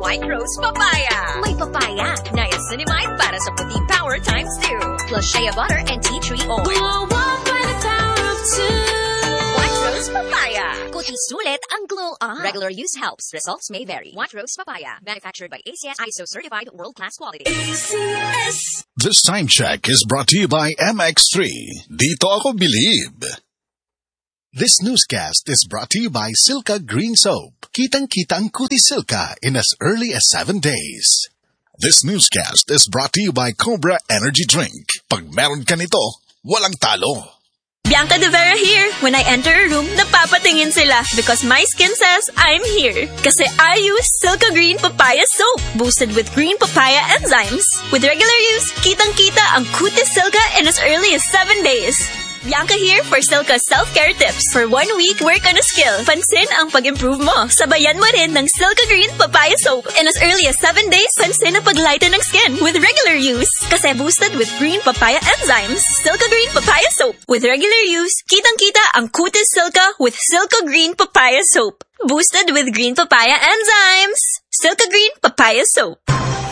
White Rose Papaya. May papaya, niacinamide para sa puting power times 2. Plus shea butter and tea tree oil. Glow up by the power of 2. White Rose Papaya. Kuti sulit ang glow up. Regular use helps. Results may vary. White Rose Papaya. Manufactured by ACS ISO certified world-class quality. ACS. This time check is brought to you by MX3. Dito ako believe. This newscast is brought to you by Silka Green Soap. Kitang-kita ang kuti Silka in as early as 7 days. This newscast is brought to you by Cobra Energy Drink. Pag meron ka nito, walang talo. Bianca De Vera here. When I enter a room, napapatingin sila because my skin says I'm here. Kasi I use Silka Green Papaya Soap, boosted with green papaya enzymes. With regular use, kitang-kita ang kutis Silka in as early as 7 days. Bianca here for Silka self-care tips. For 1 week, work on a skill. Pansin ang pag-improve mo. Sabayan mo rin ng Silka Green Papaya Soap. In as early as 7 days, pansin ang pag-lighten ng skin with regular use. Kasi boosted with green papaya enzymes. Silka Green Papaya Soap. With regular use, kitang-kita ang kutis Silka with Silka Green Papaya Soap. Boosted with green papaya enzymes. Silka Green Papaya Soap.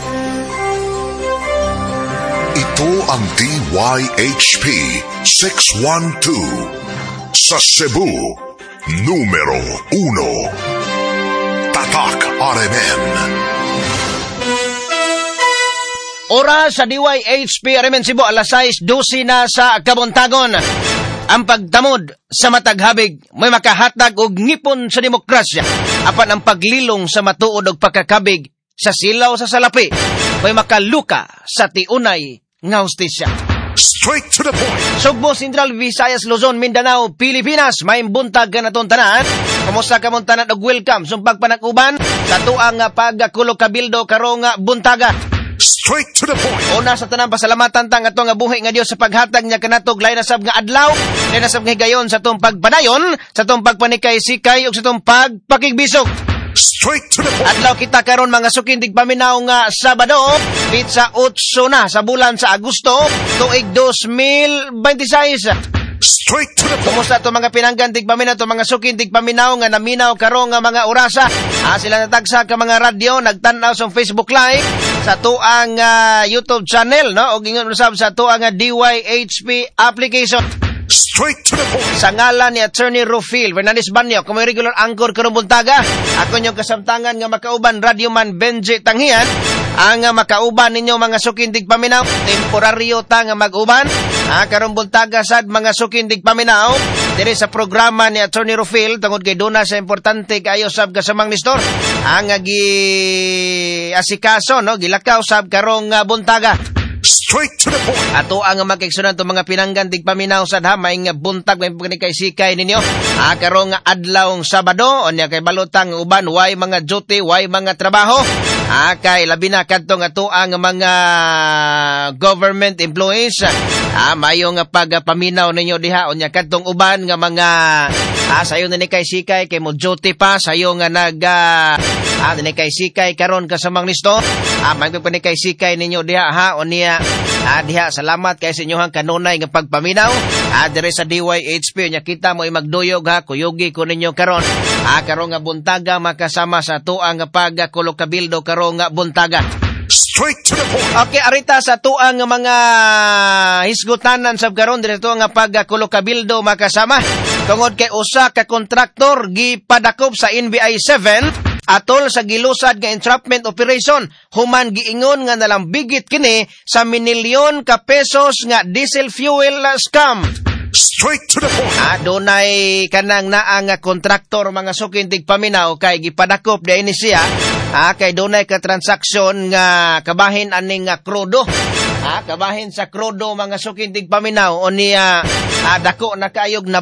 Ito ang DYHP 612 sa Cebu, numero 1. Tatak RMN. Oras sa DYHP RMN Cebu, alas 6:12 na sa kabuntagon. Ang pagtamod sa mataghabig may makahatag og ngipon sa demokrasya. Apan ang paglilong sa matuod og pagkakabig sa silaw sa salapi may makaluka sa tiunay nga hustisya. Straight to the point. Sugbo, Central, Visayas, Luzon, Mindanao, Pilipinas, may buntag ka na itong tanan. Kamusta ka mong tanan og welcome sa pagpanakuban sa tuang pagkakulog kabildo karong buntaga. Straight to the point. Una sa tanan, pasalamatan tang atong buhi nga Dios sa paghatag niya kanatog lain nasab nga adlaw, lain nasab nga higayon sa itong pagpadayon, sa itong pagpanikay-sikay ug sa itong pagpakigbisog. Straight to the point. Adlaw kita karon mga sukindig paminaw nga Sabado, pitsa 8 na sa bulan sa Agosto, tuig 2026. Straight to the point. Kumusta to mga pinanggan tigpaminaw to mga sukindig paminaw nga naminaw karong nga mga orasa? Sila natagsa ka mga radyo, nagtanaw sa Facebook Live, sa tuang YouTube channel, no? O gingon usab sa tuang DYHP application. Straight to the point. Sa ngalan ni Attorney Rufil Fernandez Banyo, kung may regular anchor karong buntaga, ako niyong kasamtangan nga makauban Radyoman Benji Tanghian, ang makauban ninyo mga sukindig paminaw, temporaryo ta nga mag-uban, karong buntaga sad mga sukindig paminaw, diri sa programa ni Attorney Rufil, tungod kay duna sa importante kayo sab kasamang Nestor, ang asikaso, no, gilakaw sab karong buntaga. Straight to the point. Ato ang magkaigsunan to mga pinanggan tigpaminaw sad ha, may nga buntag may pagnikay-sikay ninyo. Karong adlawng Sabado, onya kay balotang uban way mga duty, way mga trabaho. Kay labi na kadtong ato ang mga government employees. Mayo nga pagpaminaw ninyo diha, onya kadtong uban nga mga sayo na ni kay-sikay kay mo duty pa, sayo nga kay-sikay karon kasamang Nestor. May pagpanikay-sikay ninyo diha ha, onya diha salamat kay sa inyohang kanunay nga pagpaminaw dire sa DYHP nya kita mo magduyog ha, kuyugi ko ninyo karon karong nga buntaga makasama sa tuang nga pagkulog kabildo karong nga buntaga. Straight to the point. Okay, arita sa tuang nga mga hisgutanan sab karon dire tuang nga pagkulog kabildo makasama tungod kay usa ka kontraktor gipadakop sa NBI 7 atol sa gilusad nga entrapment operation, human giingon nga nalambigit kini sa minilyon ka pesos nga diesel fuel scam. Straight to the point. Dunay kanang naa nga kontraktor mga sukindig paminaw kay gipadakop diini siya kay dunay ka transaksyon nga kabahin aning nga krudo. Kabahin sa krudo mga sukindig paminaw o niya dako na kaayog na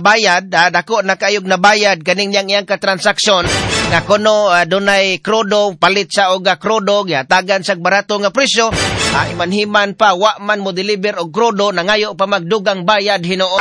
bayad kaning iyang katransaksyon nga kuno dunay krudo palit sa og krudo gihatagan sa barato nga presyo imanhiman pa wa man mo deliver og krudo nangayo pa magdugang bayad hinuon.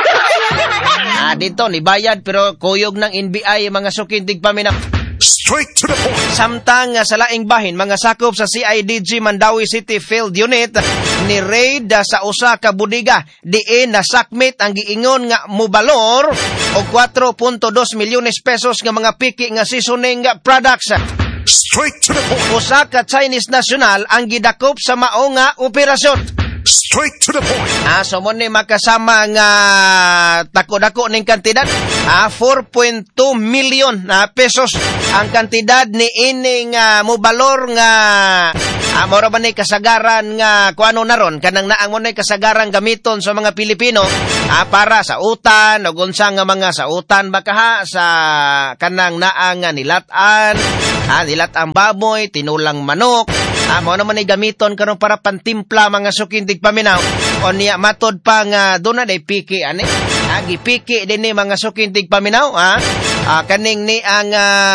Dito ni bayad pero kuyog ng NBI mga sukindig paminaw. Straight to the point. Samtang sa laing bahin, mga sakop sa CIDG Mandawi City Field Unit ni raid sa usa ka budiga diin na sakmit ang giingon nga mobalor og 4.2 milyones pesos nga mga piki nga seasoning products. Straight to the point. Usa ka Chinese national ang gidakop sa mao nga operasyon. Straight to the point. So mo ni makasama nga dako-dako ning kantidad. 4.2 million pesos ang kantidad ni ining mobalor nga mora ba ni kasagaran nga kuano naron kanang naang mo ni kasagaran gamiton sa mga Pilipino para sa utan o unsa nga mga sa utan baka sa kanang naang nga nilatan, nilatang baboy, tinulang manok. Mao naman ay gamiton karon para pantimpla mga sukindig paminaw. O niya matod pa nga doon na piki ani. Gipiki din ni mga sukindig paminaw. Kaning ni ang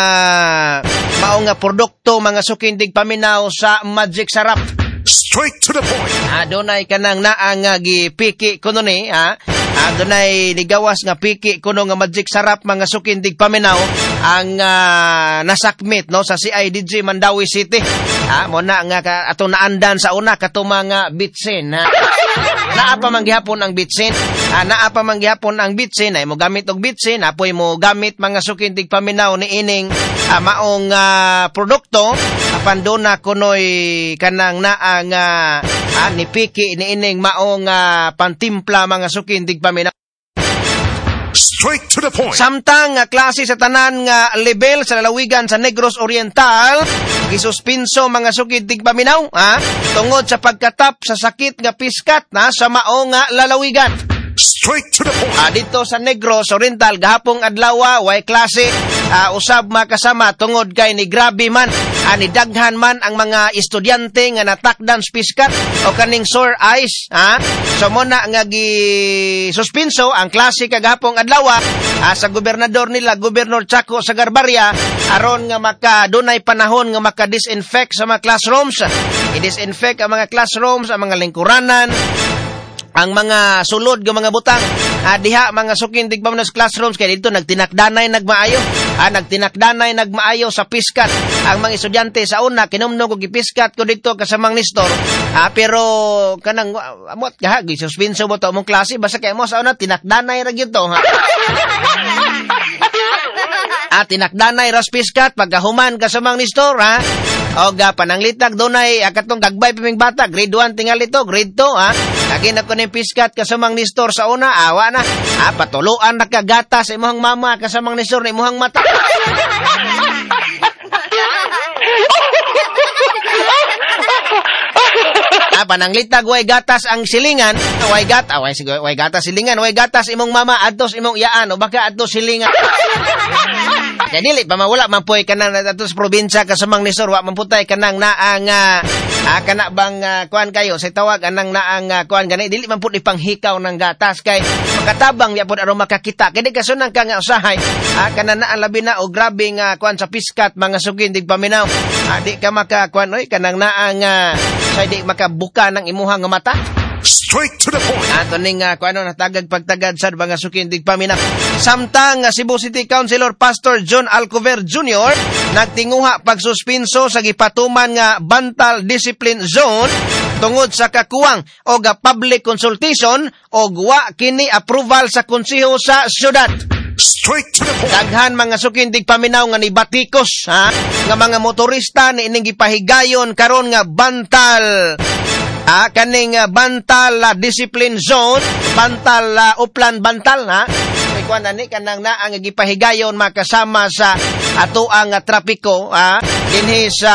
mao nga produkto mga sukindig paminaw sa Magic Sarap. Straight to the point. Dunay kanang naang gipiki kuno ni dunay ligawas nga piki kuno nga Magic Sarap mga sukindig paminaw ang nasakmit no sa CIDG Mandawi City. Mo na nga ato naandan sa una kato mga bitsin. Naa pa manggihapon ang bitsin. Naa pa manggihapon ang bitsin ay mo gamit og bitsin apoy mo gamit mga sukindig paminaw ni ining maong produkto apan do na kunoy kanang naang ni piki ni ining maong pantimpla mga sukindig paminaw. Straight to the point. Samtang klase sa tanan nga level sa lalawigan sa Negros Oriental gisuspinso mga sukindig paminaw tungod sa pagkatap sa sakit nga piskat sa mao nga lalawigan. Straight to the point. Dito sa Negros Oriental gahapong adlaw way klase usab makasama tungod kay ni grabe man ni daghan man ang mga estudyante nga natakdan sa piskat o kaning sore eyes so mo na nga gisuspenso ang klase kagahapong adlaw sa gobernador nila Gobernador Chaco sa Garbaria aron nga makadunay panahon nga maka-disinfect sa mga classrooms. I-disinfect ang mga classrooms, ang mga lingkuranan, ang mga sulod ng mga butang. Diha mga sukindig paminaw sa classrooms kaya dito nagtinakdanay nagmaayo. Nagtinakdanay nagmaayo sa piskat. Ang mga estudyante sa una kinumno ko gipiskat ko dito kasamang nistor. Pero kanang amot gaha gisuspenso mo to mong klase basta kay mo sa una tinakdanay ra gyud to. Tinakdanay ras piskat pagkahuman kasamang nistor og pananglitag dunay katong gagbay piming bata grade 1 tingali to grade 2 Kagin ako ni piskat kasamang nistor sa una awa na patuluan na kagata sa imong mama kasamang nistor na imong mata. Pananglitag way gatas ang silingan way gatas silingan way gatas imong mama adtos imong iyaan o baka adtos silingan. Kaya dili pa mawala mampoy kanang ato sa probinsya kasamang nisor wa mamputay kanang naang kana bang kuan kayo sa tawag anang naang kuan gani dili man pud ipanghikaw ng gatas kay makatabang ya pud aron makakita kay di kasunang ka nga usahay kana na labi na o grabe nga kuan sa piskat mga sukindig paminaw di ka makakuan oy kanang naang sa di makabuka ng imuhang nga mata. Straight to the point. Ato ning natagag pagtagad sa mga sukindig paminaw. Samtang Cebu City Councilor Pastor John Alcover Jr. nagtinguha pagsuspenso sa gipatuman nga Bantal Discipline Zone tungod sa kakuwang o public consultation o wa kini approval sa konseho sa syudad. Straight to the point. Daghan mga sukindig paminaw nga ni batikos nga mga motorista ni ining gipahigayon karon nga Bantal kaning Bantal Discipline Zone, Bantal Uplan Bantal kuan ani kanang naang gipahigayon makasama sa ato ang trapiko dinhi sa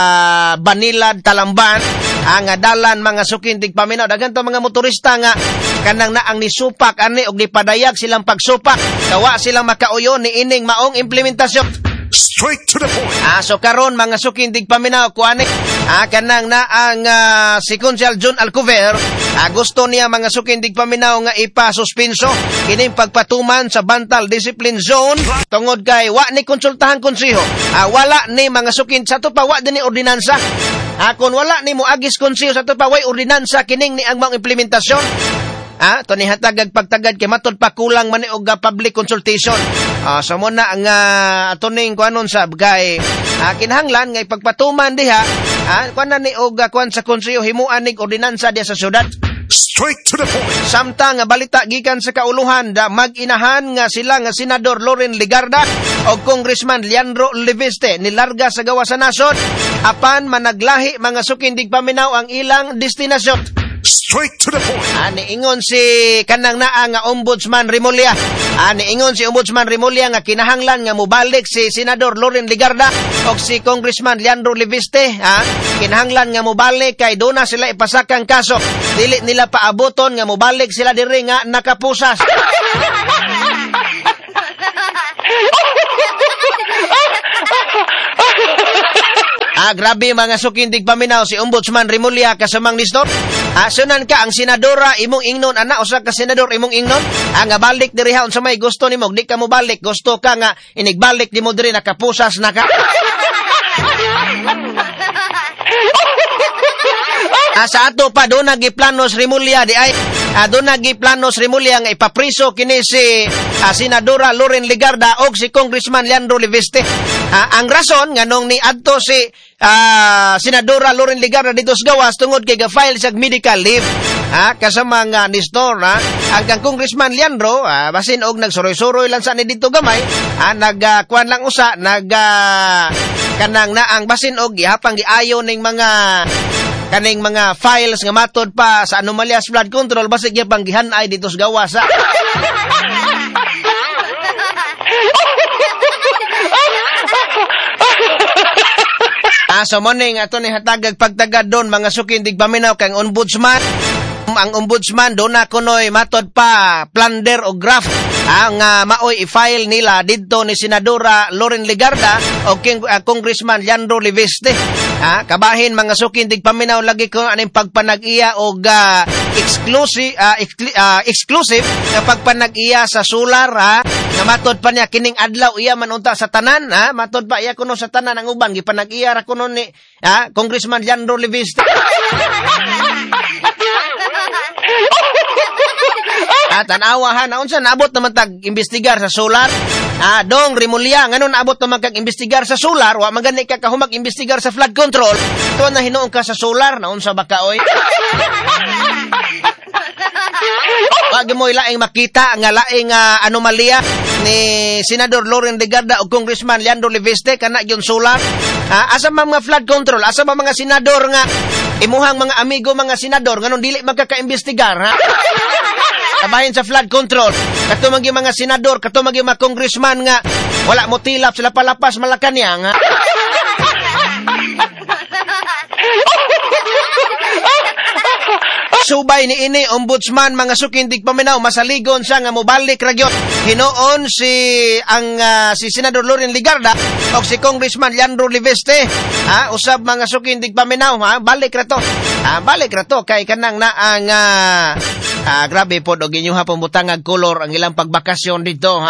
Banilad Talamban ang dalan mga sukindig paminaw daghan to mga motorista nga kanang naang nisupak ani og nipadayag silang pagsupak kawa silang makauyon ni ining maong implementasyon. Straight to the point. So karon mga sukindig paminaw kuani kanang naang si Councilor John Alcover gusto niya mga sukindig paminaw nga ipasuspenso kining pagpatuman sa Bantal Discipline Zone tungod kay wa ni konsultahan konseho wala ni mga sukin sa to pa wa din ni ordinansa kun wala ni mo agis konseho sa to pa way ordinansa kining ni ang mga implementasyon to ni hatagag pagtagad kay matod pa kulang man og public consultation. So mo na ang ato ning kuanon sa kay kinahanglan nga ipagpatuman diha kuan na ni og kuan sa konseho himuan ning ordinansa diha sa syudad. Straight to the point. Samtang balita gikan sa kauluhan mag-inahan nga sila nga Senador Loren Ligarda o Congressman Leandro Leviste nilarga sa gawa sa nasod apan managlahi mga sukindig paminaw ang ilang destinasyon. Straight to the point. Niingon si kanang naa nga Ombudsman Remulla. Niingon si Ombudsman Remulla nga kinahanglan nga mubalik si Senador Loren Legarda o si Congressman Leandro Leviste. Kinahanglan nga mubalik kay doon na sila ipasakang kaso. Dili nila paaboton nga mubalik sila diri nga nakapusas. Grabe mga sukindig paminaw si Ombudsman Remulla kasamang nistor. Sunan ka ang senadora imong ingnon ana usa ka senador imong ingnon. Nga balik diri ha unsa may gusto nimo di ka mo balik gusto ka nga inigbalik nimo diri nakapusas na ka. Sa ato pa doon nagiplanos Remulla di ay doon nagiplanos Remulla nga ipapriso kini si Senadora Loren Legarda o si Congressman Leandro Leviste. Ang rason nga nung ni adto si Senadora Loren Legarda dito sa gawas tungod kay ga-file sa medical leave. Kasama nga ni Store ang kang Congressman Leandro basin og nagsuroy-suroy lang sa ni dito gamay nagkuan lang usa kanang na ang basin og gihapang giayo ning mga kaning mga files nga matod pa sa anomalyas flood control basig gyapang gihanay dito sa gawas. So morning ato ni hatagag pagtagad doon mga sukindig paminaw kang ombudsman. Ang ombudsman doon na kunoy matod pa plunder o graft ang maoy i-file nila dito ni Senadora Loren Legarda o Congressman Leandro Leviste. Kabahin mga sukindig paminaw lagi ko aning pagpanag-iya o exclusive na pagpanag-iya sa solar nga matod pa niya kining adlaw iya man unta sa tanan matod pa iya kuno sa tanan ang uban gipanag-iya ra kuno ni Congressman Leandro Leviste. Tanawahan unsa naabot naman tag imbestigar sa solar. Dong Remulla nganon naabot naman kag imbestigar sa solar wa magani ka kahumag imbestigar sa flood control to na hinuon ka sa solar na unsa ba ka oy. Wag mo ilaing makita nga laing anomalya ni Senador Loren Legarda o Congressman Leandro Leviste kana yung solar. Asa mga flood control, asa mga senador nga imuhang mga amigo mga senador nganon dili magkaka-imbestigar Kabahin sa flood control. Katumagi mga senador, katumagi mga congressman nga wala mo tilap sila palapas Malacañang. Subay ni ini ombudsman mga sukindig paminaw masaligon siya nga mobalik ragyot. Hinoon si Senador Loren Legarda o si Congressman Leandro Leviste. Usab mga sukindig paminaw balik ra to. Balik ra to kay kanang na ang grabe po og inyong pambutangag kolor ang ilang pagbakasyon dito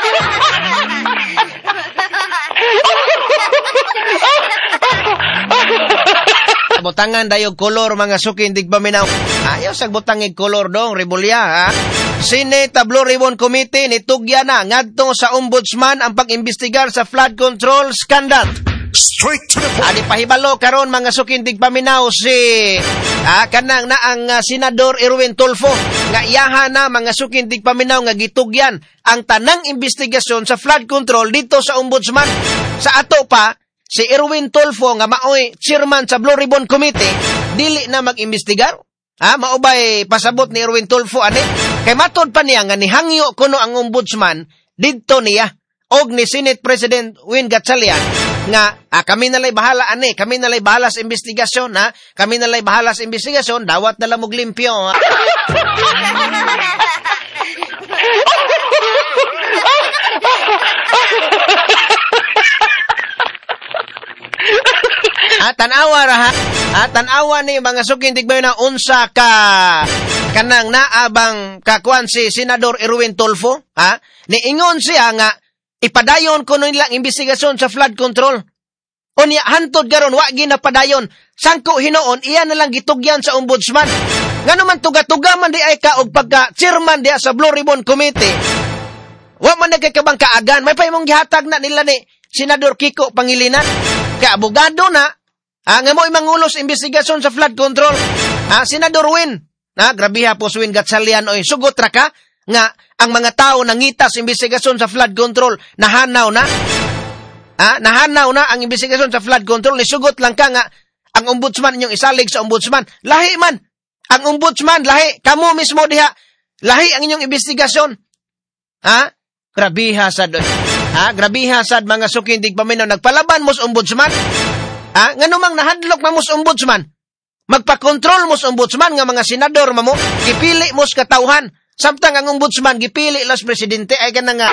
Butangan dayog kolor mga sukindig paminaw. Ayaw sa butangig kolor dong Remulla Senate Blue Ribbon Committee nitugya na ngadto sa ombudsman ang pag-imbestigar sa flood control scandal. Straight to the point. Pahibalo karon mga sukindig paminaw si kanang na ang Senador Erwin Tulfo nga iyaha na mga sukindig paminaw nga gitugyan ang tanang investigasyon sa flood control dito sa ombudsman. Sa ato pa si Erwin Tulfo nga maoy chairman sa Blue Ribbon Committee dili na mag-imbestigar. Maubay pasabot ni Erwin Tulfo ani kay matod pa niya nga nihangyo kuno ang ombudsman didto niya og ni Senate President Win Gatchalian nga kami nalay bahala ani, kami nalay bahala sa investigasyon kami nalay bahala sa investigasyon, dawat na lang limpyo Tanawa ra tanawa ni mga sukindig ba na unsa ka kanang naabang kakuan si Senador Erwin Tulfo niingon siya nga ipadayon ko nilang investigasyon sa flood control. Unya hantod garon wa ginapadayon. Sangko hinoon iya na lang gitugyan sa ombudsman. Ngano man tuga-tuga man di ay ka og pagka chairman diha sa Blue Ribbon Committee. Wa man nagkakabang kaagan, may paimong gihatag na nila ni Senador Kiko Pangilinan. Kay abogado na nga mo imangulos investigasyon sa flood control. Senador Win, grabe ha po Win Gatchalian oy sugot ra ka nga ang mga tao nangita sa investigasyon sa flood control, nahanaw na. Nahanaw na ang investigasyon sa flood control. Nisugot lang ka nga, ang ombudsman inyong isalig sa ombudsman. Lahi man. Ang ombudsman, lahi. Kamu mismo diha. Lahi ang inyong investigasyon. Grabiha sad. Grabiha sad mga sukindig paminaw. Nagpalaban mo sa ombudsman. Nga numang nahadlok mo sa ombudsman. Magpa-control mo sa ombudsman nga mga senador mo. Gipili mo sa katauhan. Samtang ang ombudsman, gipili las presidente, ay ka na nga.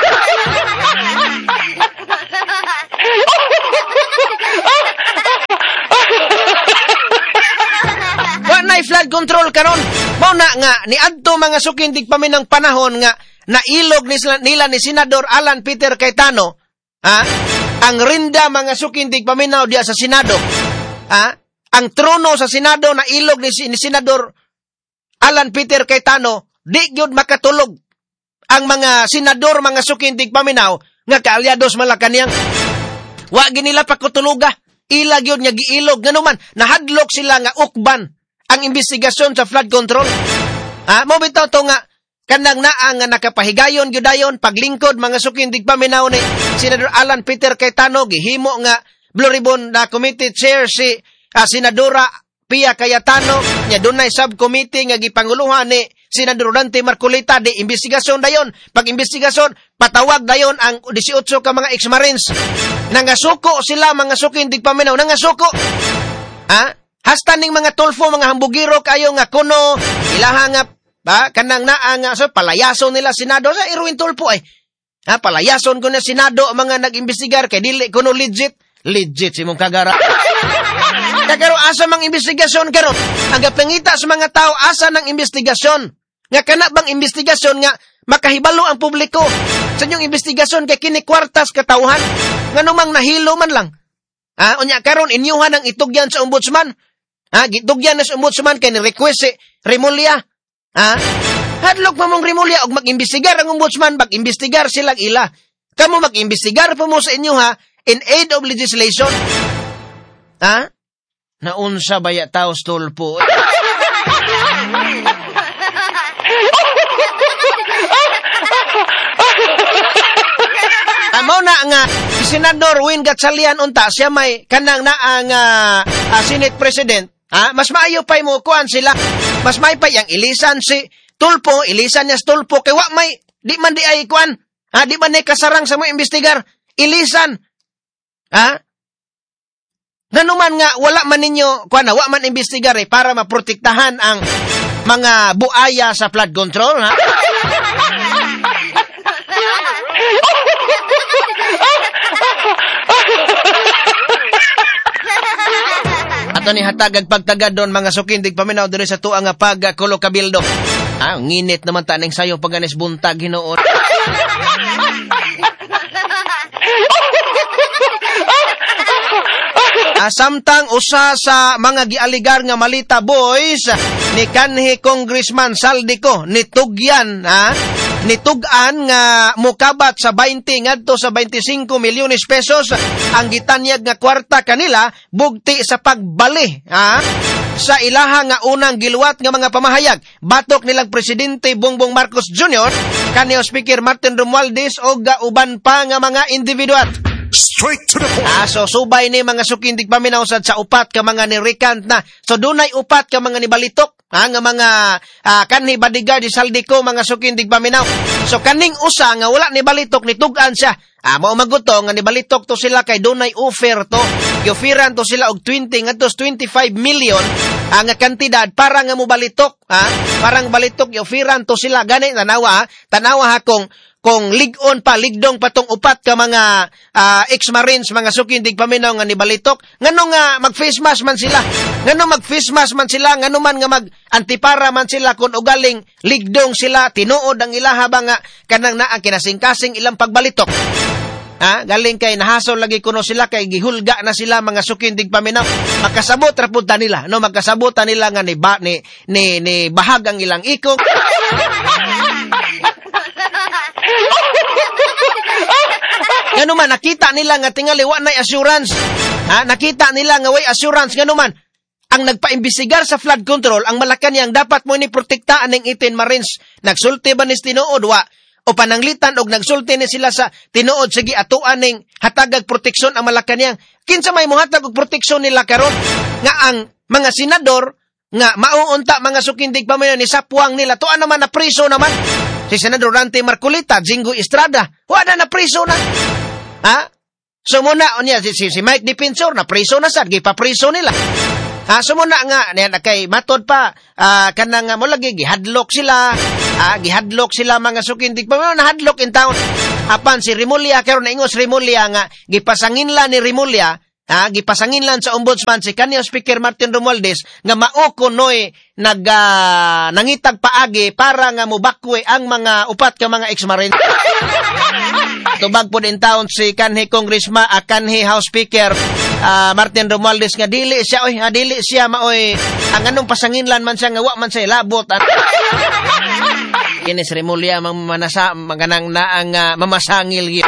Wanay flood control karon. Mao na nga, ni adto mga sukindig paminang panahon nga, nailog nila ni Senador Alan Peter Cayetano, ang rinda mga sukindig paminaw diya sa Senado. Ang trono sa Senado nailog ni Senador Alan Peter Cayetano. Di gyud makatulog ang mga senador, mga sukindig paminaw nga kaalyados Malacañang. Wa ginila pakutuluga. Ila gyud nga giilog nganuman nahadlok sila nga ukban ang investigasyon sa flood control. Mo bitaw to nga kanang naa nga nakapahigayon gyudayon paglingkod mga sukindig paminaw ni Senador Alan Peter Cayetano, gihimo nga Blue Ribbon na committee chair si Senadora Pia Cayetano, nya dunay subcommittee nga gipanguluhan ni Senador Dante Marcolita di investigasyon dayon. Pag investigasyon, patawag dayon ang 18 ka mga ex-marines. Nangasuko sila mga sukindig paminaw, nangasuko. Hasta ning mga tulfo, mga hambugiro kayo nga kuno, ilaha nga, kanang naa nga, so palayason nila Senado, sa Irwin Tulfo palayason ko na Senado mga nag-imbestigar, kay dili kuno legit si mong kagara. Kagaro asa mang investigasyon karon. Ang gapangita sa mga tao asa ng investigasyon. Nga kana bang investigasyon nga makahibalo ang publiko. Sa inyong investigasyon kay kini kwartas katawhan. Nganumang nahilo man lang. Unya karon inyuhan ang itugyan sa ombudsman. Gitugyan na sa ombudsman kay ni request si Remulla. Hadlok pa mong Remulla og mag-imbestigar ang ombudsman, mag-imbestigar silang ila. Kamo mag-imbestigar pa mo sa inyo in aid of legislation. Naunsa baya taos tulpo. Amo na nga si Senador Win Gatchalian unta siya may kanang naang Senate President. Mas maayo pa mo kuan sila. Mas may pa yang ilisan si Tulpo, ilisan niya si Tulpo kay wa may di man di ay kuan. Di man ay kasarang sa mo imbestigar. Ilisan. Nanuman nga, wala man ninyo, wa man imbestigar para maprotektahan ang mga buaya sa flood control, Ato ni hatagag pagtagad doon mga sukindig paminaw diri sa tuang nga pagkulo kabildo. Nginit naman taning sayo paganis buntag Hinuon. Samtang usa sa mga gialigar nga malita boys ni kanhi Congressman Saldico nitugan nga mukabat sa 20 ngadto sa 25 milyones pesos ang gitanyag nga kwarta kanila bugti sa pagbali sa ilaha nga unang giluwat nga mga pamahayag batok nilang Presidente Bongbong Marcos Jr. kanhi Speaker Martin Romualdez o uban pa nga mga individual. Straight to the point. So subay ni mga sukindig paminaw sad sa upat ka mga ni-recant na. So dunay upat ka mga nibalitok nga mga kanhi bodyguard di Saldico mga sukindig paminaw. So kaning usa nga wala ni balitok nitugan siya. Mao maguto nga nibalitok to sila kay dunay offer to. Gi-offeran to sila og 20 ngadto 25 million ang kantidad para nga mo balitok. Parang balitok gi-offeran to sila gani tanawa kung ligdong patong upat ka mga ex-marines, mga sukindig paminaw nga nibalitok, ngano nga mag-face mask man sila, ngano man nga mag-antipara man sila kung ugaling ligdong sila, tinuod ang ilaha ba nga kanang naa kinasing-kasing ilang pagbalitok. Galing kay nahasol lagi kuno sila kay gihulga na sila mga sukindig paminaw. Magkasabot ra pud nila, no magkasabutan nila nga ni bahag ang ilang ikog. Ngano man nakita nila nga tingali wa nay assurance. Nakita nila nga way assurance ngano man. Ang nagpaimbestigar sa flood control ang Malacañang dapat mo ni protektaan ng 18 Marines. Nagsulti ba ni tinuod o pananglitan og nagsulti ni sila sa tinuod sige atuan ning hatagag proteksyon ang Malacañang. Kinsa may mohatag og proteksyon nila karon nga ang mga senador nga mauunta mga sukindig pamayon ni sapwang nila tuan naman na priso naman. Si Senador Dante Marcolita, Jingo Estrada, wala na priso na. Ha? So muna niya si Mike Defensor na priso na sad, gipapriso nila. So muna nga niya kay matod pa kanang mo lagi gihadlok sila. Gihadlok sila mga sukindig pa na hadlok in town. Apan si Remulla karon ingos Remulla nga gipasanginlan ni Remulla. Gipasanginlan sa ombudsman si kaniyang Speaker Martin Romualdez nga mao kunoy nangitag paagi para nga mubakwe ang mga upat ka mga ex-marine. Tubag po din taon si kanhi Congressman kanhi House Speaker Martin Romualdez nga dili siya maoy ang anong pasanginlan man siya nga wa man siya labot. Kini si Remulla maganang na ang mamasangil.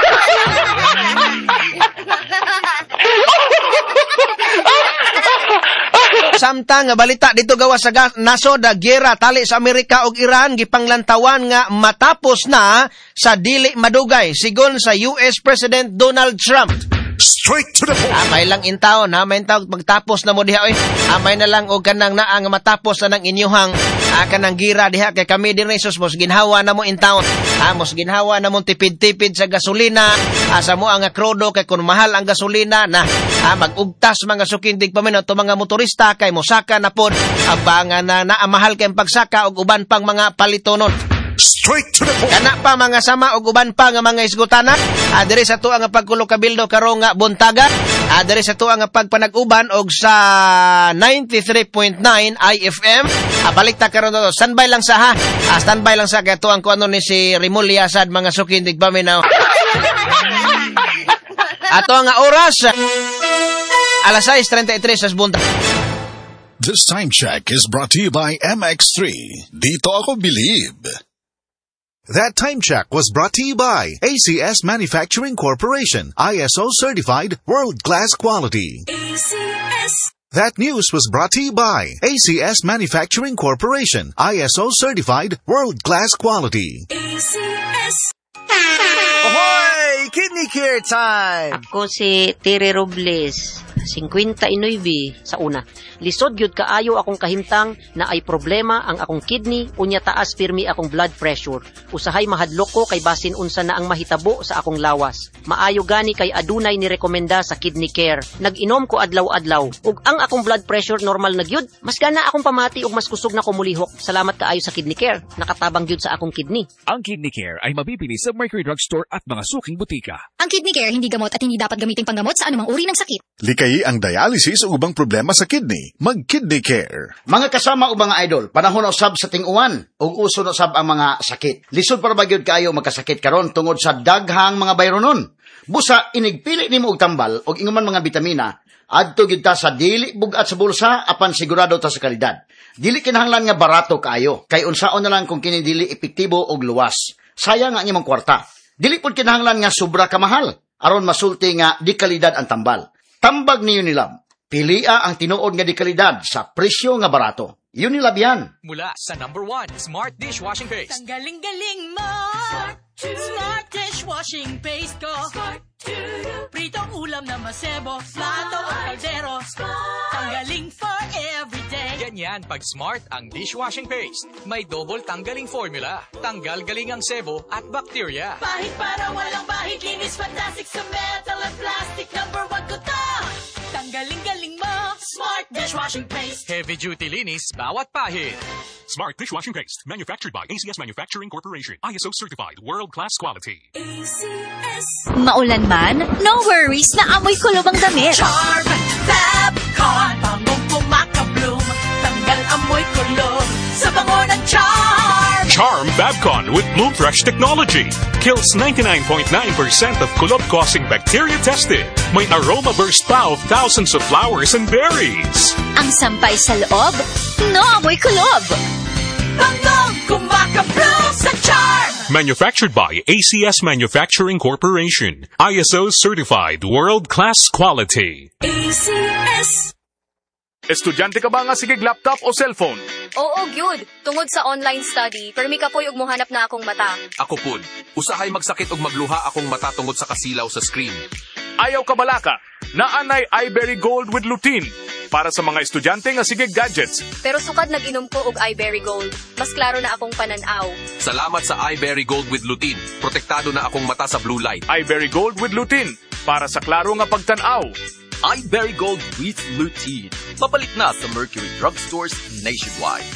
Samtang balita dito gawa sa nasod gera tali sa Amerika ug Iran gipanglantawan nga matapos na sa dili madugay sigon sa US President Donald Trump. Straight to the point. May lang intawon may intawon pagtapos na mo diha may na lang og kanang naang matapos na ng inyuhang kanang gira diha kay kami dinhi mos ginhawa na mo intawon. Mos ginhawa na mo tipid-tipid sa gasolina sa mo ang krudo kay kun mahal ang gasolina na magugtas mga sukindig paminaw to mga motorista kay mosaka na pod abangan na mahal kay pagsaka og uban pang mga palitonon. Straight to the point. Kana pa mga sama og uban pa nga mga isgutana diri sa tuwa nga pagkulo kabildo karong nga buntaga diri sa tuwa nga pagpanag-uban og sa 93.9 IFM balik ta karon to standby lang sa standby lang sa kay tuwang ko ano ni si Remulla sad mga sukindig paminaw. Ato nga oras alas 6:33 sa buntag. This time check is brought to you by MX3. Dito ako believe. That time check was brought to you by ACS Manufacturing Corporation, ISO certified world-class quality. ACS. That news was brought to you by ACS Manufacturing Corporation, ISO certified world-class quality. ACS. Ahoy! Kidney Care time! Ako si Tere Robles, 59 sa una. Lisod gyud kaayo akong kahimtang na ay problema ang akong kidney unya taas pirmi akong blood pressure. Usahay mahadlok ko kay basin unsa na ang mahitabo sa akong lawas. Maayo gani kay adunay ni rekomenda sa Kidney Care. Nag-inom ko adlaw-adlaw ug ang akong blood pressure normal na gyud. Mas gana akong pamati ug mas kusog na ko mulihok. Salamat kaayo sa Kidney Care. Nakatabang gyud sa akong kidney. Ang Kidney Care ay mabibili sa Mercury Drugstore at mga suking butika. Ang Kidney Care hindi gamot at hindi dapat gamiting panggamot sa anumang uri ng sakit. Likayi ang dialysis o ubang problema sa kidney. Mag-Kidney Care. Mga kasama o mga idol, panahon na usab sa ting-uwan ug uso na usab ang mga sakit. Lisod para ba gyud kaayo magkasakit karon tungod sa daghang mga bayronon. Busa inigpili nimo og tambal og inguman mga bitamina adto gyud ta sa dili bugat sa bulsa apan sigurado ta sa kalidad. Dili kinahanglan nga barato kaayo kay unsaon na lang kung kini dili epektibo og luwas. Sayang nga imong kwarta. Dili pud kinahanglan nga sobra ka mahal aron masulti nga di kalidad ang tambal. Tambag ni Unilab. Pilia ang tinuod nga di kalidad sa presyo nga barato. Unilab yan. Mula sa number 1, Smart Dishwashing Paste. Ang galing-galing mo. Smart dishwashing paste ko. Pritong ulam na masebo. Plato o kaldero. Tanggaling for everyday. Ganyan pag Smart ang dishwashing paste. May double tanggaling formula. Tanggal galing ang sebo at bacteria. Bahid para walang bahid. Linis fantastic sa metal at plastic. Number 1 ko to. Tanggaling-galing mo. Smart dishwashing paste. Heavy duty linis bawat pahid. Smart Dishwashing Paste, manufactured by ACS Manufacturing Corporation, ISO certified, world-class quality. ACS. Maulan man, no worries na amoy kulob ang damit. Charm Fabcon. Bangong pumakabloom. Tanggal amoy kulob. Sa bango ng Charm. Charm Babcon with Bloom Fresh technology. Kills 99.9% of kulob-causing bacteria tested. May aroma burst pa of thousands of flowers and berries. Ang sampay sa loob, no amoy kulob. Bangong kumakabloom sa Charm. Manufactured by ACS Manufacturing Corporation, ISO certified, world-class quality. ACS. Estudyante ka ba nga sigig laptop o cellphone? Oo, gyud. Tungod sa online study, permi ka po'y ug mohanap na akong mata. Ako pud, usahay magsakit og magluha akong mata tungod sa kasilaw sa screen. Ayaw ka balaka, naanay iBerry Gold with lutein para sa mga estudyante nga sigig gadgets. Pero sukad nag-inom ko og iBerry Gold. Mas klaro na akong pananaw. Salamat sa iBerry Gold with lutein. Protektado na akong mata sa blue light. iBerry Gold with lutein para sa klaro nga pagtanaw. iBerry Gold with lutein. Mapalit na sa Mercury Drugstores nationwide.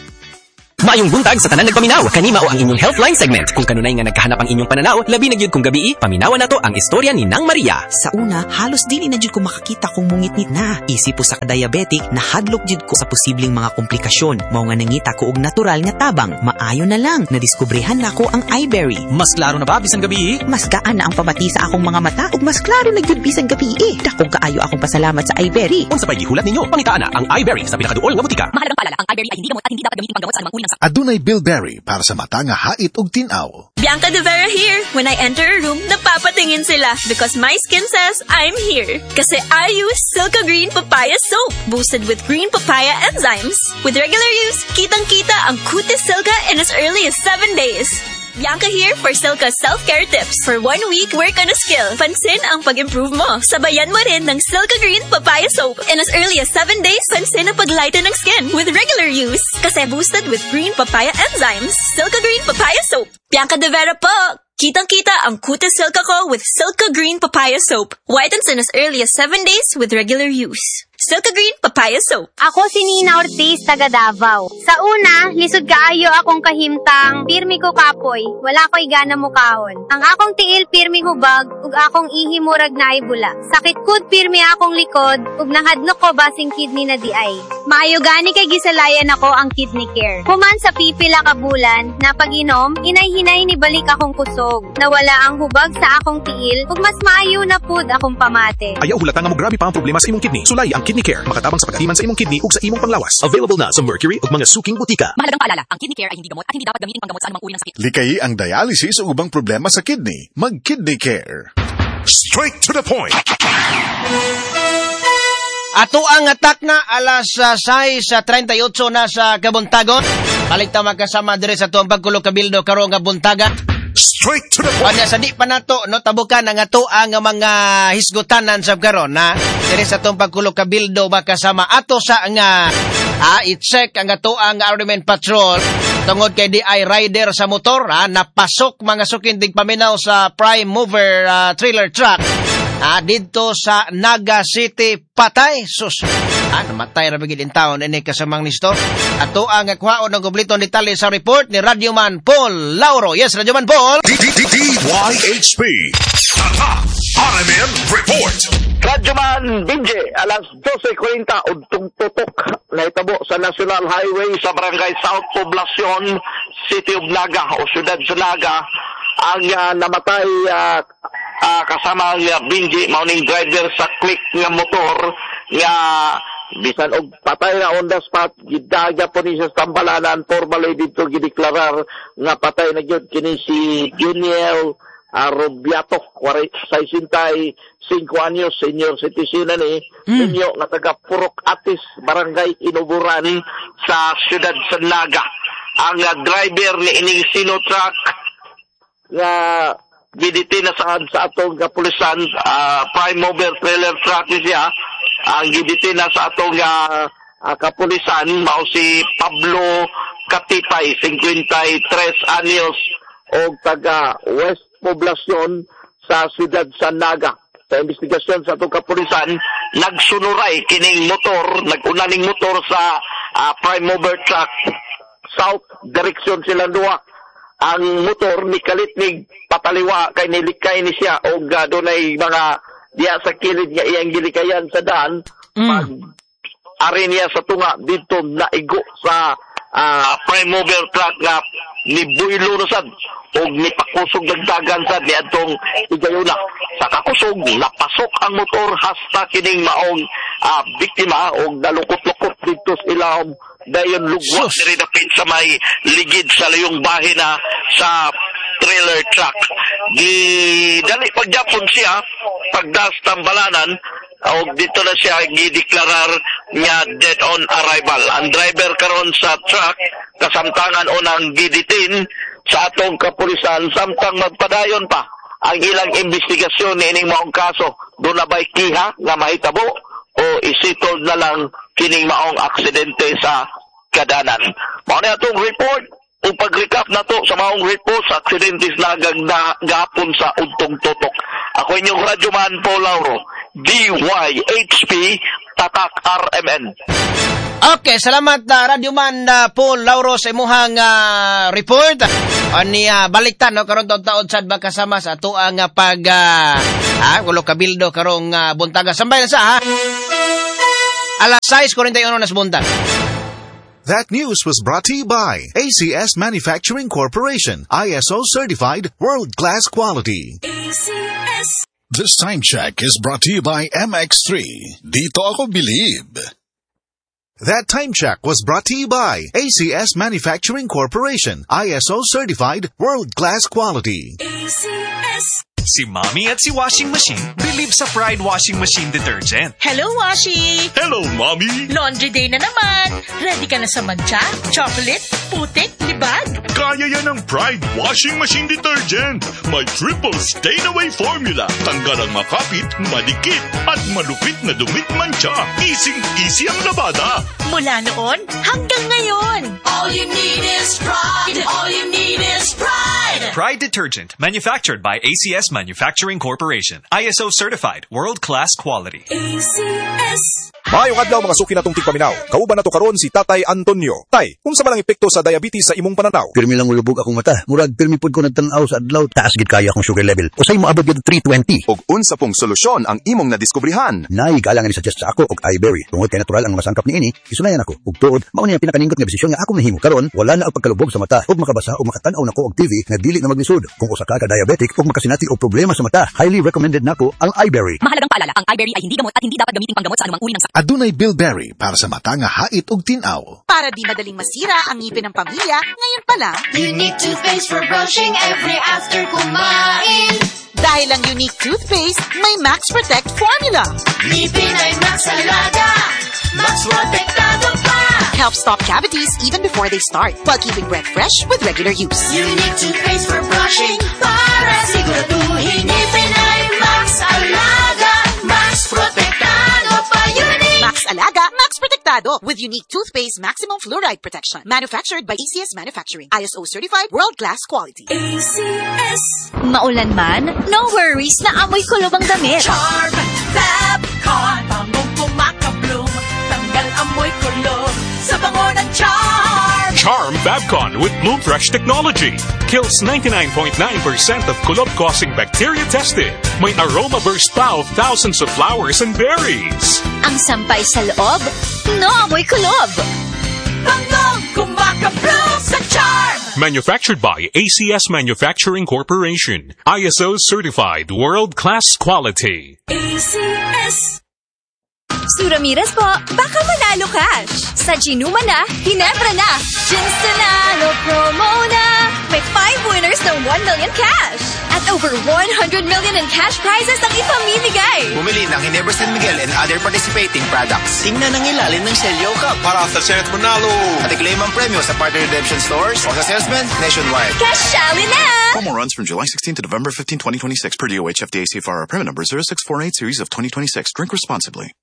Maayong buntag sa tanan nagpaminaw. Kanima o ang inyong Healthline segment. Kung kanunay nga nagkahanap ang inyong pananaw, labi na gyud kung gabi, paminawan nato ang istorya ni Nang Maria. Sa una, halos dili na jud ko makakita kung mungit-ngit na. Isip po sa diabetic, nahadlok jud ko sa posibleng mga komplikasyon. Mao nga nangita ko og natural nga tabang. Maayo na lang, nadiskubrihan nako ang iBerry. Mas klaro na ba bisan gabi? Mas gaan na ang pamati sa akong mga mata ug mas klaro na gyud bisan gabi. Dakong kaayo akong pasalamat sa iBerry. Unsa pay gihulat ninyo? Pangitaan na ang iBerry sa pinakaduol nga butika. Mahalagang paalala, ang iBerry ay hindi gamot at hindi dapat gamitin panggamot sa anumang uri ng sakit. Adunay Bilberry para sa mata nga hait og tinaw. Bianca De Vera here. When I enter a room, napapatingin sila because my skin says I'm here. Kasi I use Silka Green Papaya Soap, boosted with green papaya enzymes. With regular use, kitang-kita ang kutis Silka in as early as 7 days. Bianca here for Silka self-care tips. For 1 week, work on a skill. Pansin ang pag-improve mo. Sabayan mo rin ng Silka Green Papaya Soap. In as early as 7 days, pansin ang paglighten ng skin with regular use. Kasi boosted with green papaya enzymes. Silka Green Papaya Soap. Bianca De Vera po! Kitang-kita ang kutis Silka ko with Silka Green Papaya Soap. Whitens in as early as 7 days with regular use. Silka Green Papaya Soap. Ako si Nina Ortiz, taga Davao. Sa una, lisod kaayo akong kahimtang, pirmi ko kapoy, wala ko'y gana mukahon. Ang akong tiil pirmi hubag, ug akong ihimurag na ibula. Sakit kud pirmi akong likod, ug nahadlok ko basing kidney na di ay. Maayo gani kay gisalayan ako ang kidney care. Human sa pipila ka bulan, na pag-inom, inay-hinay ni balik akong kusog. Nawala ang hubag sa akong tiil, ug mas maayo na pud akong pamate. Ayaw hulatan nga mo grabe pa ang problema sa imong kidney. Sulay ang Kidney Care, makatabang sa pagatiman sa imong kidney ug sa imong panglawas. Available na sa Mercury ug mga suking butika. Mahalagang paalala, ang kidney care ay hindi gamot at hindi dapat gamitin panggamot sa anumang uri ng sakit. Likayi ang dialysis o ubang problema sa kidney. Mag-Kidney Care. Straight to the point. Ato ang atak na alas 6:38 na sa kabuntagon. Balik ta magkasama dire sa tuang pagkulo kabildo karong nga buntaga. Straight to the point. Kanya sa di pa nato no tabukan ang ato ang mga hisgutanan sa karon na dire sa tuang pagkulo kabildo makasama ato sa nga i-check ang ato ang Army Patrol tungod kay di ay rider sa motor napasok mga sukindig paminaw sa prime mover trailer truck dito sa Naga City, patay. Sus, namatay na bigid in town. Ini kasamang nisto. Ato ang kuhaon ng kumplitong detalye sa report ni Radyoman Paul Lauro. Yes, Radyoman Paul. DYHP. RMN Report. Radyoman Binje, alas 12:40 udtong tutok na itabo sa National Highway sa Barangay South Poblacion, City of Naga o Siyudad sa Naga. Ang namatay kasama ang Binji, mauning driver sa click nga motor nga bisan og patay na on the spot, gidagya po ni sa tambalanan, formally dito gideklarar nga patay na gyud kini si Juniel Robiato, 65 anyos, senior citizen na ni, inyo nga taga Purok Atis, Barangay Inuburan sa Siyudad sa Naga. Ang driver ni ining Sinotrack nga giditi na sa atong kapulisan, prime mover trailer truck siya, ang giditi na sa atong kapulisan, mao si Pablo Katipay, 53 anyos, o taga West Poblacion sa Siyudad San Naga. Sa investigasyon sa atong kapulisan, nagsunuray kining motor, nagunaning motor sa prime mover truck, south direction silang duha. Ang motor ni kalitnig pataliwa kay nilikay ni siya o dunay mga diya sa kilid niya iyang gilikayan sa daan pag ari niya sa tunga dito naigo sa prime mover truck nga ni Builo na sad o ni pakusog dagdagan sad ni atong igayuna sa kakusog napasok ang motor hasta kining maong biktima o nalukot-lukot dito sa ilawom dayon lugwa diri dapit sa may ligid sa layong bahina sa trailer truck. Di dali pagyapon siya pagdas tambalanan o dito na siya gideklarar nga dead on arrival. Ang driver karon sa truck kasamtangan unang giditin sa atong kapulisan samtang magpadayon pa ang ilang investigasyon ni ining maong kaso. Doon na ba'y kiha nga mahitabo o isitol na lang kining maong aksidente sa kadanan. Mao na atong report o pag-recap na to sa maong report sa aksidentes na gahapon sa Udtong Tutok. Ako inyong radyoman Paul Lauro, DYHP Tatak RMN. Okay, salamat Radyoman Paul Lauro sa imuhang report. Ani baliktan no karon taon sad ba kasama sa ato ang ulo kabildo karong buntaga. Sambay na sa ha. Alas 6:41 na sa buntag. That news was brought to you by ACS Manufacturing Corporation, ISO certified world-class quality. ACS. This time check is brought to you by MX3. Dito ako bilib. That time check was brought to you by ACS Manufacturing Corporation, ISO certified world-class quality. ACS. Si Mommy at si Washing Machine believe sa Pride Washing Machine Detergent. Hello, Washi! Hello, Mommy! Laundry day na naman. Ready ka na sa mancha, chocolate, putik, libag? Kaya yan ang Pride Washing Machine Detergent. May triple stain-away formula. Tanggal ang makapit, madikit, at malupit na dumit mancha. Easy ang labada. Mula noon hanggang ngayon. All you need is pride. All you need is pride. Pride Detergent, manufactured by ACS Manufacturing Corporation. ISO certified, world-class quality. ACS. Maayong adlaw mga suki natong tigpaminaw. Kauban nato karon si Tatay Antonio. Tay, unsa man ang epekto sa diabetes sa imong pananaw? Pirmi lang ulubog akong mata. Murag pirmi pud ko nagtan-aw sa adlaw. Taas gid kaya akong sugar level. Usay moabot gid 320. Og unsa pong solusyon ang imong nadiskubrihan? Nay galang ni suggest sa ako og iBerry. Tungod kay natural ang masangkap niini, isulayan ako. Ug tuod, mao ni ang pinakaningkot nga desisyon nga ako nahimo. Karon wala na ang pagkalubog sa mata ug makabasa ug makatan-aw nako og TV nga dili na maglisod. Kung usa ka diabetic ug makasinati og problema sa mata, highly recommended nako ang iBerry. Mahalagang paalala, ang iBerry ay hindi gamot at hindi dapat gamitin panggamot sa anumang uri ng sakit. Adunay bilberry para sa mata nga hait og tinaw. Para di madaling masira ang ngipin ng pamilya, ngayon pa lang. Unique toothpaste for brushing every after kumain. Dahil ang unique toothpaste, may Max Protect formula. Ngipin ay Max Alaga. Max Protectado pa. Helps stop cavities even before they start, while keeping breath fresh with regular use. Unique toothpaste for brushing para siguraduhin ngipin ay Max Alaga. Max Protectado pa. Unique. Max Alaga, Max Protectado with unique toothpaste maximum fluoride protection. Manufactured by ACS Manufacturing. ISO certified world-class quality. ACS. Maulan man, no worries na amoy kulob ang damit. Charm, Fabcon, bangong kumakabloom, tanggal amoy kulob sa bango ng Charm. Charm Babcon with Bloom Fresh technology. Kills 99.9% of kulob-causing bacteria tested. May aroma burst pa of thousands of flowers and berries. Ang sampay sa loob, no amoy kulob. Bangong kumakabloom sa Charm. Manufactured by ACS Manufacturing Corporation. ISO certified world-class quality. ACS. Su Ramirez po, baka manalo cash. Sa Ginuma na, Ginebra na, Gins Nanalo promo na. May 5 winners ng 1 million cash. At over 100 million in cash prizes ang ipamimigay. Bumili ng Ginebra San Miguel and other participating products. Tingnan ang ilalim ng Celio Cup para sa Senate Manalo. At i-claim ang premyo sa partner redemption stores o sa salesmen nationwide. Cashali na! Promo runs from July 16 to November 15, 2026 per DOH FDA CFR permit number 0648 series of 2026. Drink responsibly.